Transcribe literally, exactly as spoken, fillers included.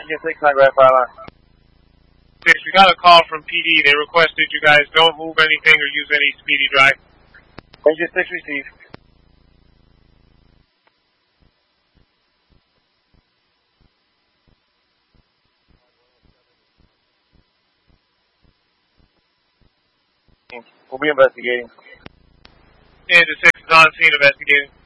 Engine six, nine, Grand Fire Line. Six, we got a call from P D. They requested you guys don't move anything or use any speedy drive. Engine six received. We'll be investigating. Engine six is on scene investigating.